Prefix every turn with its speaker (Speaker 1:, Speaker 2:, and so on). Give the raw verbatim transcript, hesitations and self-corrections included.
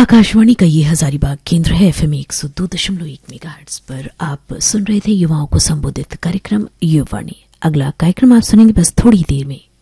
Speaker 1: आकाशवाणी का ये हजारीबाग केंद्र है। एफएम एक सौ दो दशमलव एक मेगाहर्ट्ज पर आप सुन रहे थे युवाओं को संबोधित कार्यक्रम युवावाणी। अगला कार्यक्रम आप सुनेंगे बस थोड़ी देर में।